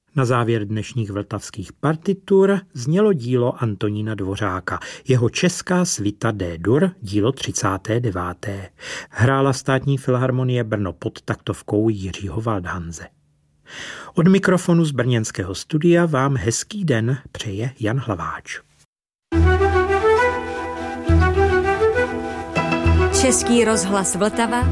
Na závěr dnešních vltavských partitur znělo dílo Antonína Dvořáka, jeho Česká svita D-dur, dílo 39. Hrála Státní filharmonie Brno pod taktovkou Jiřího Waldhanse. Od mikrofonu z brněnského studia vám hezký den přeje Jan Hlaváč. Český rozhlas Vltava,